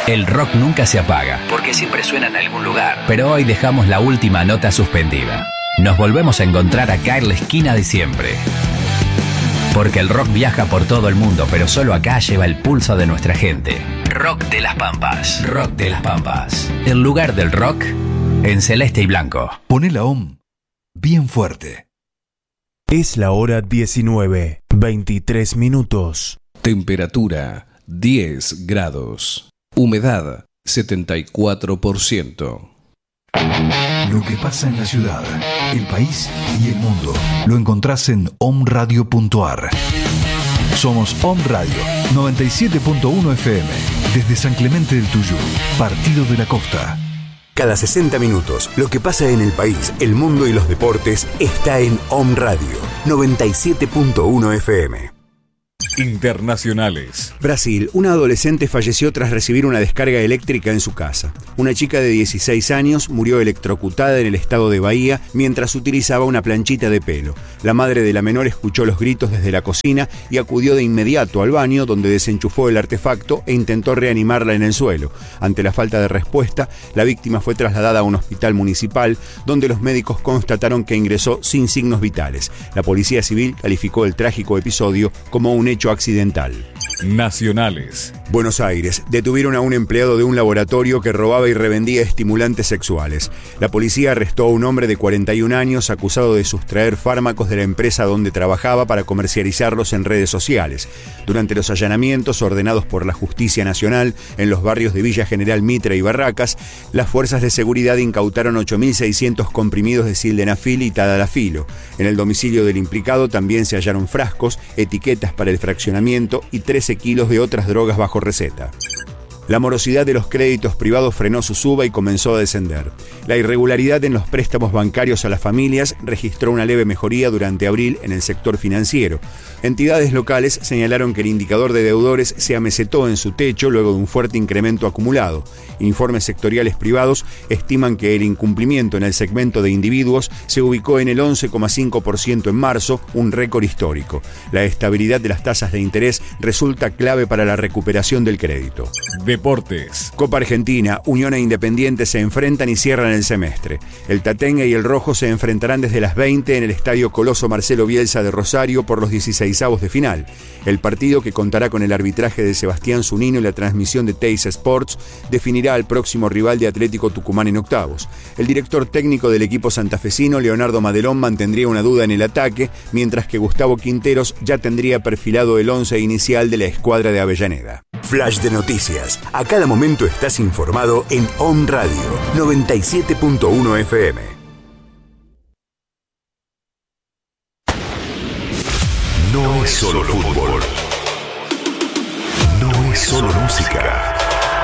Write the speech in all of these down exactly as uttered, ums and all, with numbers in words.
El rock nunca se apaga, porque siempre suena en algún lugar. Pero hoy dejamos la última nota suspendida. Nos volvemos a encontrar acá en la esquina de siempre. Porque el rock viaja por todo el mundo, pero solo acá lleva el pulso de nuestra gente. Rock de las Pampas. Rock de las Pampas. El lugar del rock en celeste y blanco. Poné la O M bien fuerte. Es la hora diecinueve, veintitrés minutos. Temperatura diez grados. Humedad setenta y cuatro por ciento. Lo que pasa en la ciudad, el país y el mundo lo encontrás en omradio punto ar. Somos Om Radio noventa y siete punto uno F M desde San Clemente del Tuyú, Partido de la Costa. Cada sesenta minutos, lo que pasa en el país, el mundo y los deportes está en Om Radio noventa y siete punto uno F M. Internacionales. Brasil, una adolescente falleció tras recibir una descarga eléctrica en su casa. Una chica de dieciséis años murió electrocutada en el estado de Bahía mientras utilizaba una planchita de pelo. La madre de la menor escuchó los gritos desde la cocina y acudió de inmediato al baño, donde desenchufó el artefacto e intentó reanimarla en el suelo. Ante la falta de respuesta, la víctima fue trasladada a un hospital municipal, donde los médicos constataron que ingresó sin signos vitales. La policía civil calificó el trágico episodio como un hecho accidental. Nacionales. Buenos Aires. Detuvieron a un empleado de un laboratorio que robaba y revendía estimulantes sexuales. La policía arrestó a un hombre de cuarenta y un años acusado de sustraer fármacos de la empresa donde trabajaba para comercializarlos en redes sociales. Durante los allanamientos ordenados por la Justicia Nacional en los barrios de Villa General Mitre y Barracas, las fuerzas de seguridad incautaron ocho mil seiscientos comprimidos de sildenafil y tadalafilo. En el domicilio del implicado también se hallaron frascos, etiquetas para el fraccionamiento y trece kilos de otras drogas bajo receta. La morosidad de los créditos privados frenó su suba y comenzó a descender. La irregularidad en los préstamos bancarios a las familias registró una leve mejoría durante abril en el sector financiero. Entidades locales señalaron que el indicador de deudores se amesetó en su techo luego de un fuerte incremento acumulado. Informes sectoriales privados estiman que el incumplimiento en el segmento de individuos se ubicó en el once coma cinco por ciento en marzo, un récord histórico. La estabilidad de las tasas de interés resulta clave para la recuperación del crédito. Deportes. Copa Argentina, Unión e Independiente se enfrentan y cierran el semestre. El Tatengue y el Rojo se enfrentarán desde las veinte en el Estadio Coloso Marcelo Bielsa de Rosario por los dieciseisavos de final. El partido, que contará con el arbitraje de Sebastián Zunino y la transmisión de Teis Sports, definirá al próximo rival de Atlético Tucumán en octavos. El director técnico del equipo santafesino, Leonardo Madelón, mantendría una duda en el ataque, mientras que Gustavo Quinteros ya tendría perfilado el once inicial de la escuadra de Avellaneda. Flash de noticias. A cada momento estás informado en Om Radio noventa y siete punto uno F M. No es solo fútbol. No es solo música.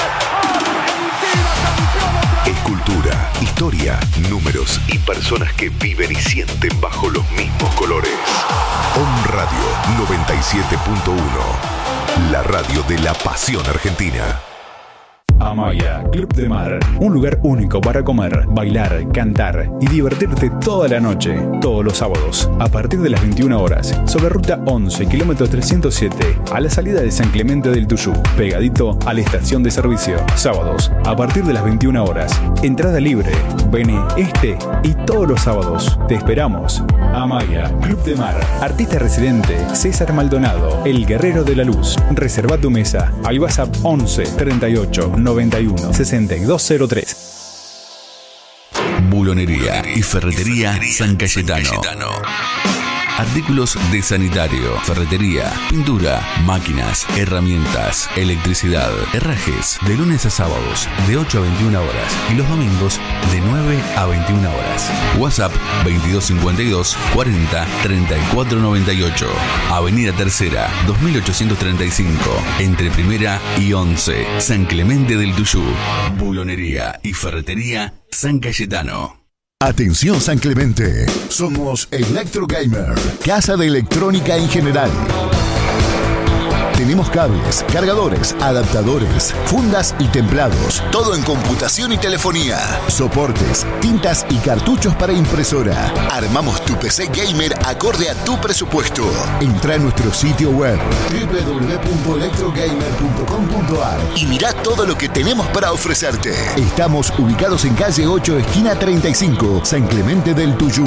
Es cultura, historia, números y personas que viven y sienten bajo los mismos colores. Om Radio noventa y siete punto uno. La radio de la pasión argentina. Amaya, Club de Mar. Un lugar único para comer, bailar, cantar y divertirte toda la noche, todos los sábados, a partir de las veintiuna horas, sobre ruta once, kilómetro trescientos siete, a la salida de San Clemente del Tuyú, pegadito a la estación de servicio. Sábados, a partir de las veintiuna horas. Entrada libre. Vení este y todos los sábados. Te esperamos. Amaya, Club de Mar. Artista residente, César Maldonado, el guerrero de la luz. Reserva tu mesa al WhatsApp once, treinta y ocho, noventa y uno, sesenta y dos cero tres. Bulonería y ferretería San Cayetano. Artículos de sanitario, ferretería, pintura, máquinas, herramientas, electricidad, herrajes, de lunes a sábados, de ocho a veintiuna horas y los domingos de nueve a veintiuna horas. WhatsApp veintidós cincuenta y dos, cuarenta, treinta y cuatro noventa y ocho. Avenida Tercera, dos mil ochocientos treinta y cinco, entre Primera y once, San Clemente del Tuyú. Bulonería y ferretería San Cayetano. Atención San Clemente, somos Electro Gamer, casa de electrónica en general. Tenemos cables, cargadores, adaptadores, fundas y templados. Todo en computación y telefonía. Soportes, tintas y cartuchos para impresora. Armamos tu P C gamer acorde a tu presupuesto. Entra a nuestro sitio web doble u doble u doble u punto electrogamer punto com punto a r y mirá todo lo que tenemos para ofrecerte. Estamos ubicados en calle ocho, esquina treinta y cinco, San Clemente del Tuyú.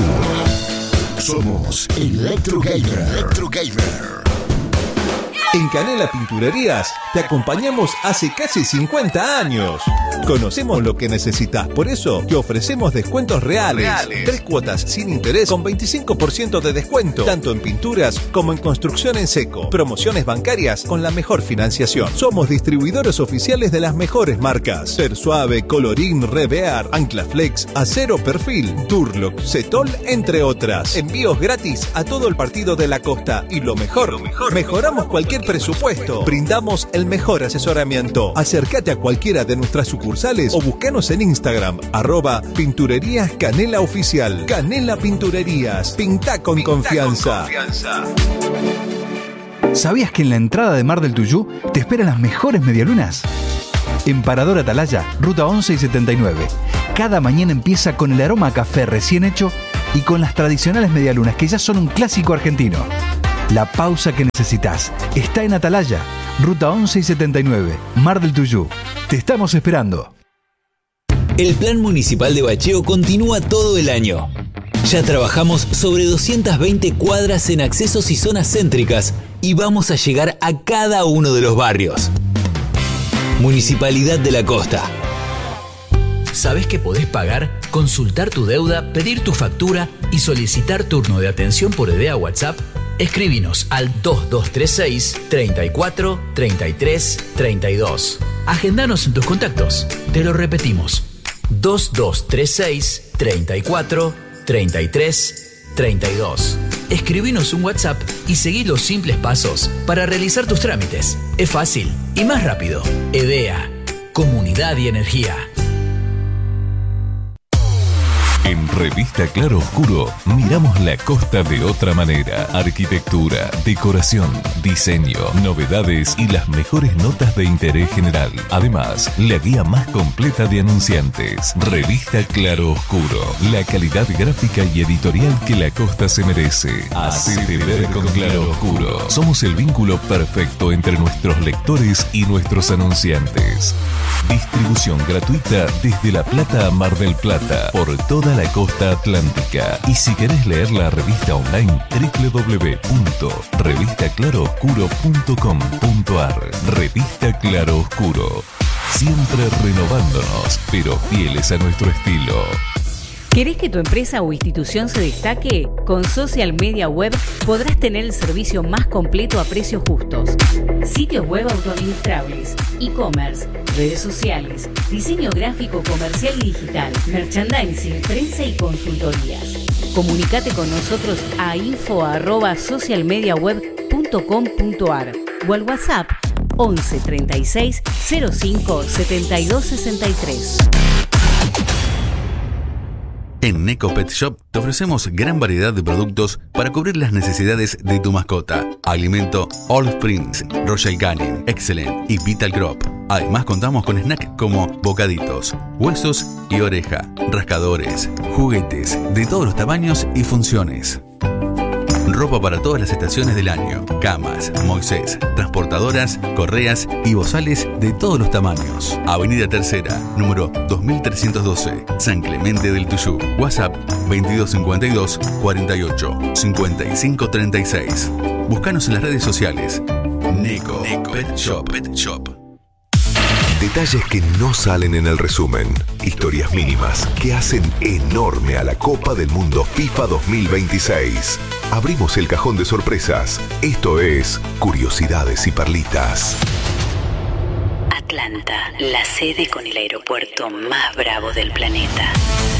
Somos Electrogamer. Electrogamer. En Canela Pinturerías te acompañamos hace casi cincuenta años. Conocemos lo que necesitas, por eso te ofrecemos descuentos reales. reales. Tres cuotas sin interés con veinticinco por ciento de descuento, tanto en pinturas como en construcción en seco. Promociones bancarias con la mejor financiación. Somos distribuidores oficiales de las mejores marcas: Persuave, Colorín, Revear, Anclaflex, Acero Perfil, Durlock, Cetol, entre otras. Envíos gratis a todo el partido de la costa. Y lo mejor, lo mejor mejoramos cualquier presupuesto. Brindamos el mejor asesoramiento. Acércate a cualquiera de nuestras sucursales o búscanos en Instagram, arroba Pinturerías Canela Oficial. Canela Pinturerías. Pinta con, Pinta confianza. con confianza. ¿Sabías que en la entrada de Mar del Tuyú te esperan las mejores medialunas? En Parador Atalaya, ruta once y setenta y nueve. Cada mañana empieza con el aroma a café recién hecho y con las tradicionales medialunas que ya son un clásico argentino. La pausa que necesitas está en Atalaya, ruta once y setenta y nueve, Mar del Tuyú. Te estamos esperando. El Plan Municipal de Bacheo continúa todo el año. Ya trabajamos sobre doscientas veinte cuadras en accesos y zonas céntricas y vamos a llegar a cada uno de los barrios. Municipalidad de la Costa. ¿Sabés que podés pagar, consultar tu deuda, pedir tu factura y solicitar turno de atención por idea WhatsApp? Escríbinos al dos dos tres seis, treinta y cuatro, treinta y tres, treinta y dos. Agendanos en tus contactos. Te lo repetimos. dos dos tres seis, treinta y cuatro, treinta y tres, treinta y dos. Escribinos un WhatsApp y seguí los simples pasos para realizar tus trámites. Es fácil y más rápido. EDEA, Comunidad y Energía. En Revista Claro Oscuro miramos la costa de otra manera. Arquitectura, decoración, diseño, novedades y las mejores notas de interés general. Además, la guía más completa de anunciantes. Revista Claro Oscuro. La calidad gráfica y editorial que la costa se merece. Hacete ver con Claro Oscuro. Somos el vínculo perfecto entre nuestros lectores y nuestros anunciantes. Distribución gratuita desde La Plata a Mar del Plata por toda la costa atlántica. Y si querés leer la revista online, doble u doble u doble u punto revista claro oscuro punto com punto a r. Revista Claro Oscuro. Siempre renovándonos, pero fieles a nuestro estilo. ¿Querés que tu empresa o institución se destaque? Con Social Media Web podrás tener el servicio más completo a precios justos. Sitios web autoadministrables, e-commerce, redes sociales, diseño gráfico comercial y digital, merchandising, prensa y consultorías. Comunicate con nosotros a info arroba socialmediaweb punto com punto a r o al WhatsApp once treinta y seis cero cinco setenta y dos sesenta y tres. En Neco Pet Shop te ofrecemos gran variedad de productos para cubrir las necesidades de tu mascota. Alimento All Springs, Royal Canin, Excellent y Vital Crop. Además contamos con snacks como bocaditos, huesos y oreja, rascadores, juguetes de todos los tamaños y funciones. Ropa para todas las estaciones del año, camas, Moisés, transportadoras, correas y bozales de todos los tamaños. Avenida Tercera, número dos mil trescientos doce, San Clemente del Tuyú. WhatsApp veintidós cincuenta y dos, cuarenta y ocho, cincuenta y cinco treinta y seis. Búscanos en las redes sociales. Neco, Neco Pet Shop. Pet Shop. Detalles que no salen en el resumen. Historias mínimas que hacen enorme a la Copa del Mundo FIFA dos mil veintiséis. Abrimos el cajón de sorpresas. Esto es Curiosidades y Perlitas. Atlanta, la sede con el aeropuerto más bravo del planeta.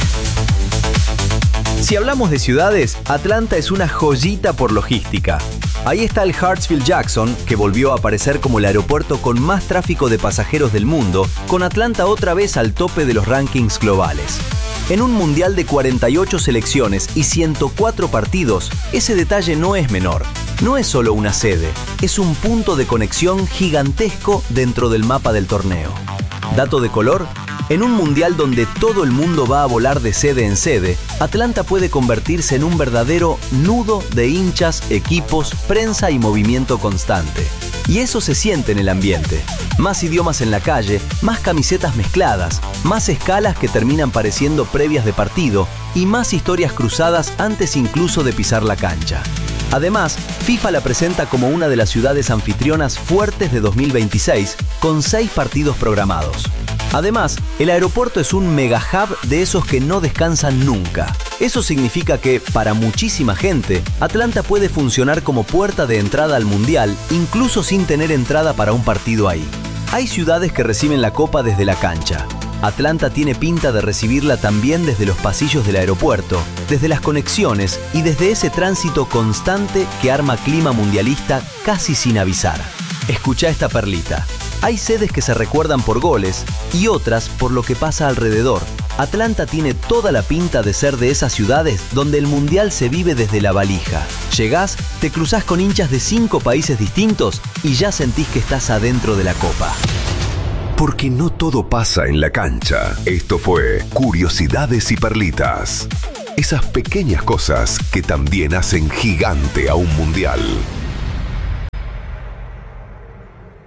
Si hablamos de ciudades, Atlanta es una joyita por logística. Ahí está el Hartsfield-Jackson, que volvió a aparecer como el aeropuerto con más tráfico de pasajeros del mundo, con Atlanta otra vez al tope de los rankings globales. En un mundial de cuarenta y ocho selecciones y ciento cuatro partidos, ese detalle no es menor. no es solo una sede, es un punto de conexión gigantesco dentro del mapa del torneo. Dato de color, en un mundial donde todo el mundo va a volar de sede en sede, Atlanta puede convertirse en un verdadero nudo de hinchas, equipos, prensa y movimiento constante. Y eso se siente en el ambiente. Más idiomas en la calle, más camisetas mezcladas, más escalas que terminan pareciendo previas de partido y más historias cruzadas antes incluso de pisar la cancha. Además, FIFA la presenta como una de las ciudades anfitrionas fuertes de dos mil veintiséis, con seis partidos programados. Además, el aeropuerto es un mega hub de esos que no descansan nunca. Eso significa que, para muchísima gente, Atlanta puede funcionar como puerta de entrada al Mundial, incluso sin tener entrada para un partido ahí. Hay ciudades que reciben la copa desde la cancha. Atlanta tiene pinta de recibirla también desde los pasillos del aeropuerto, desde las conexiones y desde ese tránsito constante que arma clima mundialista casi sin avisar. Escuchá esta perlita. Hay sedes que se recuerdan por goles y otras por lo que pasa alrededor. Atlanta tiene toda la pinta de ser de esas ciudades donde el mundial se vive desde la valija. Llegás, te cruzás con hinchas de cinco países distintos y ya sentís que estás adentro de la copa. Porque no todo pasa en la cancha. Esto fue Curiosidades y Perlitas. Esas pequeñas cosas que también hacen gigante a un mundial.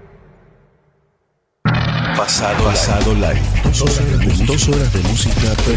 Pasado, pasado live. Dos horas de, dos horas de música.